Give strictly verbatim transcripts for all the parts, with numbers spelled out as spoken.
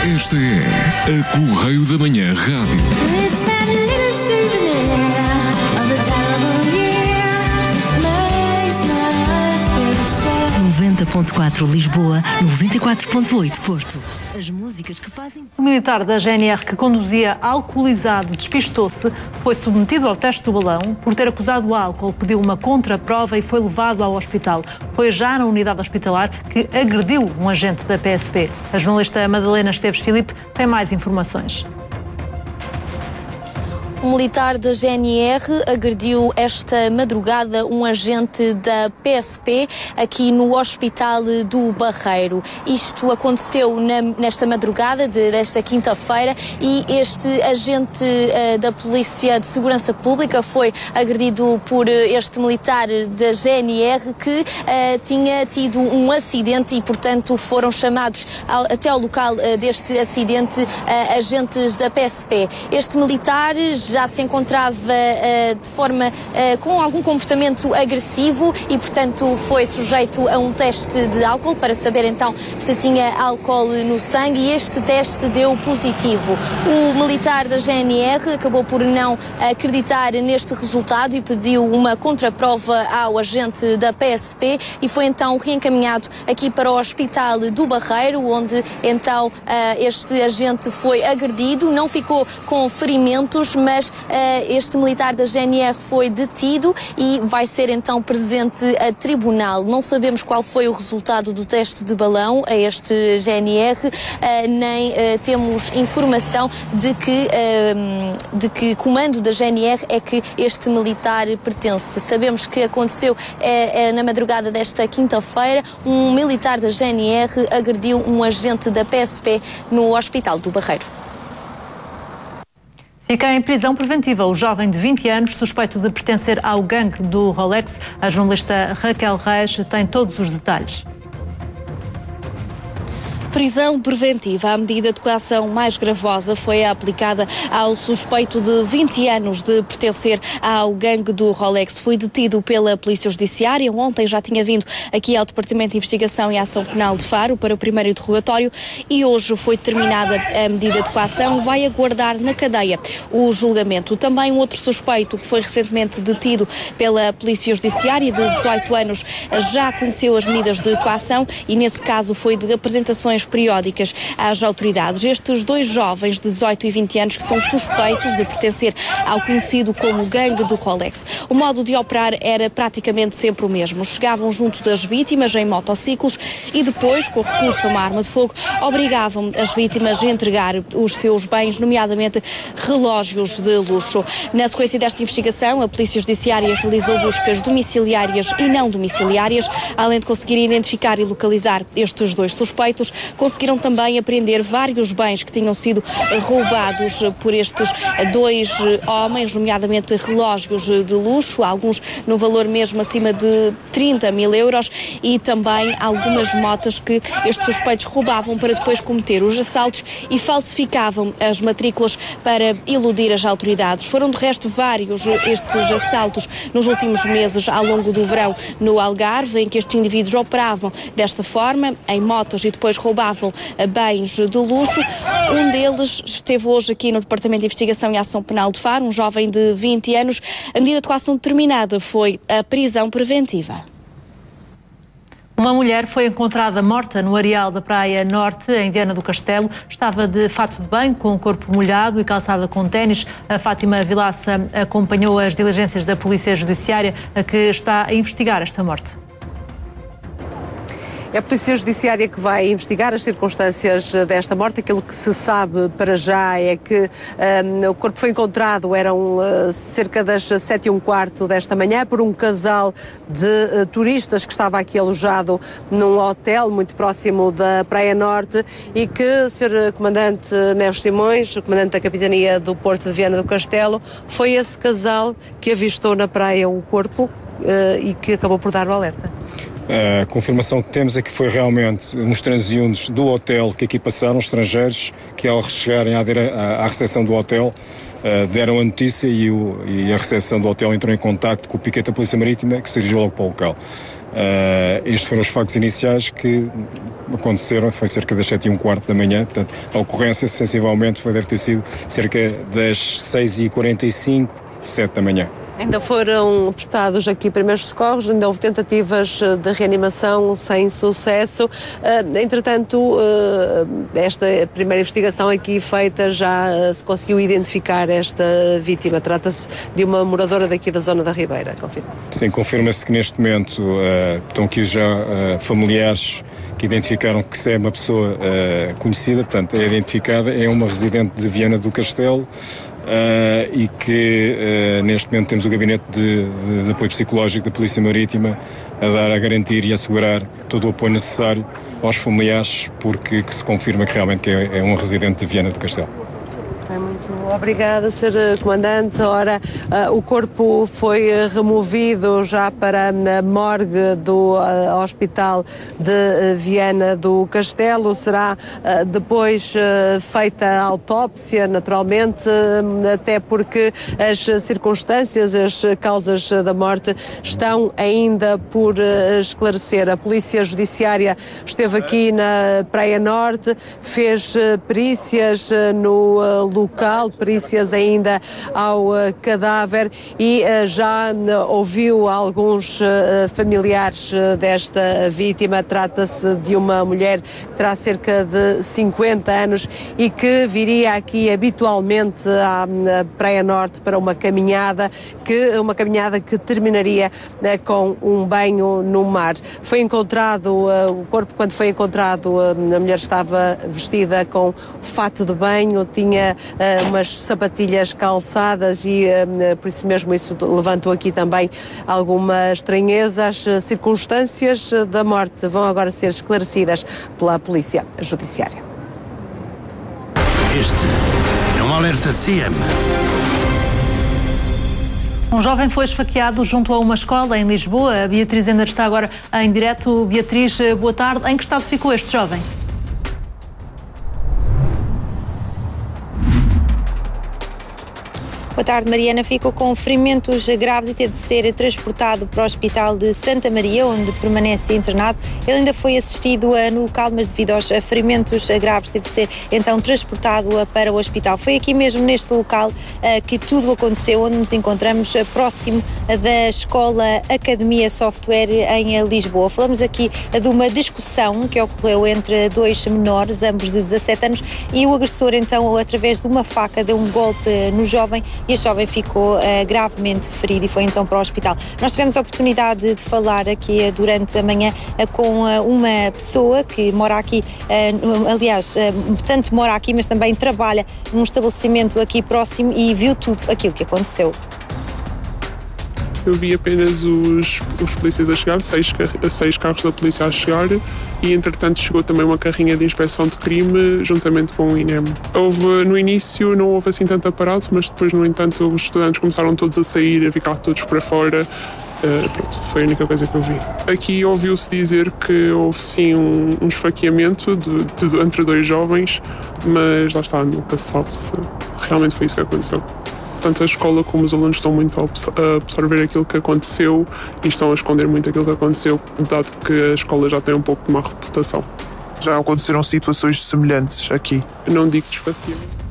Esta é a Correio da Manhã Rádio. noventa ponto quatro Lisboa, noventa e quatro ponto oito Porto. As músicas que fazem... O militar da G N R que conduzia alcoolizado despistou-se, foi submetido ao teste do balão, por ter acusado álcool, pediu uma contraprova e foi levado ao hospital. Foi já na unidade hospitalar que agrediu um agente da P S P. A jornalista Madalena Esteves Filipe tem mais informações. Um militar da G N R agrediu esta madrugada um agente da P S P aqui no Hospital do Barreiro. Isto aconteceu na, nesta madrugada de, desta quinta-feira e este agente uh, da Polícia de Segurança Pública foi agredido por este militar da G N R que uh, tinha tido um acidente e, portanto, foram chamados ao, até ao local uh, deste acidente uh, agentes da P S P. Este militar já se encontrava uh, de forma uh, com algum comportamento agressivo e, portanto, foi sujeito a um teste de álcool para saber então se tinha álcool no sangue e este teste deu positivo. O militar da G N R acabou por não acreditar neste resultado e pediu uma contraprova ao agente da P S P e foi então reencaminhado aqui para o Hospital do Barreiro, onde então uh, este agente foi agredido, não ficou com ferimentos, mas este militar da G N R foi detido e vai ser então presente a tribunal. Não sabemos qual foi o resultado do teste de balão a este G N R, nem temos informação de que, de que comando da G N R é que este militar pertence. Sabemos que aconteceu na madrugada desta quinta-feira, um militar da G N R agrediu um agente da P S P no Hospital do Barreiro. Fica em prisão preventiva o jovem de vinte anos suspeito de pertencer ao gangue do Rolex. A jornalista Raquel Reis tem todos os detalhes. Prisão preventiva. A medida de coação mais gravosa foi aplicada ao suspeito de vinte anos de pertencer ao gangue do Rolex. Foi detido pela Polícia Judiciária. Ontem já tinha vindo aqui ao Departamento de Investigação e Ação Penal de Faro para o primeiro interrogatório e hoje foi terminada a medida de coação. Vai aguardar na cadeia o julgamento. Também um outro suspeito que foi recentemente detido pela Polícia Judiciária, de dezoito anos, já conheceu as medidas de coação e nesse caso foi de apresentações periódicas às autoridades. Estes dois jovens de dezoito e vinte anos que são suspeitos de pertencer ao conhecido como gangue do Rolex. O modo de operar era praticamente sempre o mesmo. Chegavam junto das vítimas em motociclos e depois, com recurso a uma arma de fogo, obrigavam as vítimas a entregar os seus bens, nomeadamente relógios de luxo. Na sequência desta investigação, a Polícia Judiciária realizou buscas domiciliárias e não domiciliárias, além de conseguir identificar e localizar estes dois suspeitos. Conseguiram também apreender vários bens que tinham sido roubados por estes dois homens, nomeadamente relógios de luxo, alguns no valor mesmo acima de trinta mil euros e também algumas motas que estes suspeitos roubavam para depois cometer os assaltos e falsificavam as matrículas para iludir as autoridades. Foram de resto vários estes assaltos nos últimos meses ao longo do verão no Algarve, em que estes indivíduos operavam desta forma, em motas e depois roubavam bens de luxo. Um deles esteve hoje aqui no Departamento de Investigação e Ação Penal de Faro, um jovem de vinte anos. A medida de coação determinada foi a prisão preventiva. Uma mulher foi encontrada morta no areal da Praia Norte, em Viana do Castelo. Estava de fato de banho, com o corpo molhado e calçada com ténis. A Fátima Vilaça acompanhou as diligências da Polícia Judiciária, que está a investigar esta morte. É a Polícia Judiciária que vai investigar as circunstâncias desta morte. Aquilo que se sabe para já é que um, o corpo foi encontrado, eram uh, cerca das sete e um quarto desta manhã, por um casal de uh, turistas que estava aqui alojado num hotel muito próximo da Praia Norte e que o senhor Comandante Neves Simões, o Comandante da Capitania do Porto de Viana do Castelo, foi esse casal que avistou na praia o corpo uh, e que acabou por dar o alerta. A confirmação que temos é que foi realmente uns transeuntes do hotel que aqui passaram, estrangeiros, que ao chegarem à, à, à recepção do hotel uh, deram a notícia e, o, e a recepção do hotel entrou em contacto com o piquete da Polícia Marítima, que se dirigiu logo para o local. Uh, estes foram os factos iniciais que aconteceram, foi cerca das sete e um quarto da manhã, portanto a ocorrência sensivelmente foi, deve ter sido cerca das seis e quarenta e cinco, sete da manhã. Ainda foram prestados aqui primeiros socorros, ainda houve tentativas de reanimação sem sucesso. Uh, entretanto, uh, esta primeira investigação aqui feita já uh, se conseguiu identificar esta vítima. Trata-se de uma moradora daqui da zona da Ribeira, confirma-se? Sim, confirma-se que neste momento uh, estão aqui já uh, familiares que identificaram que se é uma pessoa uh, conhecida, portanto é identificada, é uma residente de Viana do Castelo. Uh, e que uh, neste momento temos o gabinete de, de, de apoio psicológico da Polícia Marítima a dar, a garantir e assegurar todo o apoio necessário aos familiares, porque que se confirma que realmente que é, é um residente de Viana do Castelo. Muito obrigada, senhor Comandante. Ora, uh, o corpo foi removido já para a morgue do uh, Hospital de uh, Viana do Castelo. Será uh, depois uh, feita a autópsia, naturalmente, uh, até porque as circunstâncias, as causas da morte estão ainda por uh, esclarecer. A Polícia Judiciária esteve aqui na Praia Norte, fez uh, perícias uh, no uh, local, perícias ainda ao uh, cadáver e uh, já uh, ouviu alguns uh, familiares uh, desta vítima. Trata-se de uma mulher que terá cerca de cinquenta anos e que viria aqui habitualmente à uh, Praia Norte para uma caminhada, que, uma caminhada que terminaria uh, com um banho no mar. Foi encontrado uh, o corpo, quando foi encontrado, uh, a mulher estava vestida com fato de banho, tinha uh, umas sapatilhas calçadas e uh, por isso mesmo isso levantou aqui também alguma estranheza. As uh, circunstâncias da morte vão agora ser esclarecidas pela Polícia Judiciária. Este é um alerta C M. Um jovem foi esfaqueado junto a uma escola em Lisboa. A Beatriz Ender está agora em direto. Beatriz, boa tarde. Em que estado ficou este jovem? Boa tarde, Mariana. Ficou com ferimentos graves e teve de ser transportado para o Hospital de Santa Maria, onde permanece internado. Ele ainda foi assistido no local, mas devido aos ferimentos graves teve de ser então transportado para o hospital. Foi aqui mesmo neste local que tudo aconteceu, onde nos encontramos próximo da Escola Academia Software em Lisboa. Falamos aqui de uma discussão que ocorreu entre dois menores, ambos de dezassete anos, e o agressor então, através de uma faca, deu um golpe no jovem e este jovem ficou uh, gravemente ferido e foi então para o hospital. Nós tivemos a oportunidade de falar aqui uh, durante a manhã uh, com uh, uma pessoa que mora aqui, uh, aliás, uh, tanto mora aqui, mas também trabalha num estabelecimento aqui próximo e viu tudo aquilo que aconteceu. Eu vi apenas os, os polícias a chegar, seis, seis carros da polícia a chegar e, entretanto, chegou também uma carrinha de inspeção de crime juntamente com o I N E M. Houve, no início não houve assim tanto aparato, mas depois, no entanto, os estudantes começaram todos a sair, a ficar todos para fora. Uh, pronto, foi a única coisa que eu vi. Aqui ouviu-se dizer que houve sim um, um esfaqueamento de, de, entre dois jovens, mas lá está, nunca se sabe se realmente foi isso que aconteceu. Tanto a escola como os alunos estão muito a absorver aquilo que aconteceu e estão a esconder muito aquilo que aconteceu, dado que a escola já tem um pouco de má reputação. Já aconteceram situações semelhantes aqui? Eu não digo desfaciamento.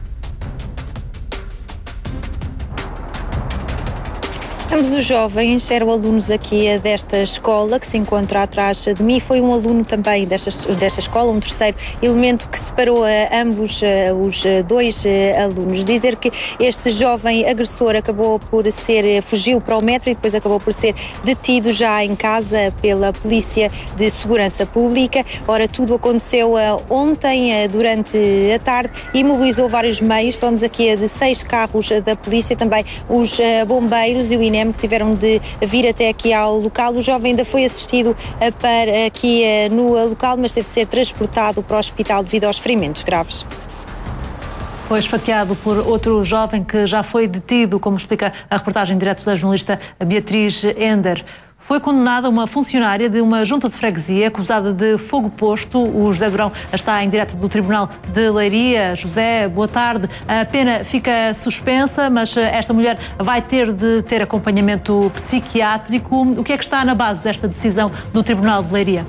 Ambos os jovens eram alunos aqui desta escola que se encontra atrás de mim. Foi um aluno também desta, desta escola, um terceiro elemento que separou ambos os dois alunos. Dizer que este jovem agressor acabou por ser, fugiu para o metro e depois acabou por ser detido já em casa pela Polícia de Segurança Pública. Ora, tudo aconteceu ontem, durante a tarde, e mobilizou vários meios. Falamos aqui de seis carros da polícia, também os bombeiros e o I N E M que tiveram de vir até aqui ao local. O jovem ainda foi assistido para aqui no local, mas teve de ser transportado para o hospital devido aos ferimentos graves. Foi esfaqueado por outro jovem que já foi detido, como explica a reportagem direto da jornalista Beatriz Ender. Foi foi condenada uma funcionária de uma junta de freguesia acusada de fogo posto. O José Durão está em direto do Tribunal de Leiria. José, boa tarde. A pena fica suspensa, mas esta mulher vai ter de ter acompanhamento psiquiátrico. O que é que está na base desta decisão do Tribunal de Leiria?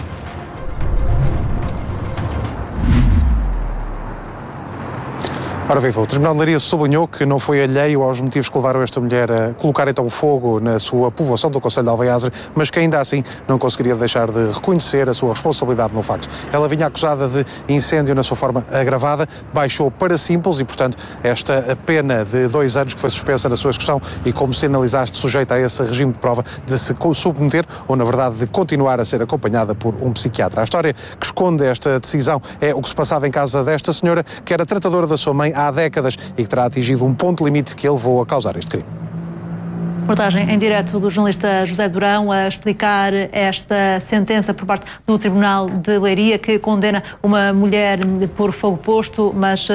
Ora viva, o Tribunal de Leiria sublinhou que não foi alheio aos motivos que levaram esta mulher a colocar então o fogo na sua povoação do concelho de Alveiazre, mas que ainda assim não conseguiria deixar de reconhecer a sua responsabilidade no facto. Ela vinha acusada de incêndio na sua forma agravada, baixou para simples e, portanto, esta pena de dois anos que foi suspensa na sua execução e, como sinalizaste, sujeita a esse regime de prova de se submeter ou, na verdade, de continuar a ser acompanhada por um psiquiatra. A história que esconde esta decisão é o que se passava em casa desta senhora, que era tratadora da sua mãe há décadas e que terá atingido um ponto limite que a levou a causar este crime. Reportagem em direto do jornalista José Durão a explicar esta sentença por parte do Tribunal de Leiria que condena uma mulher por fogo posto, mas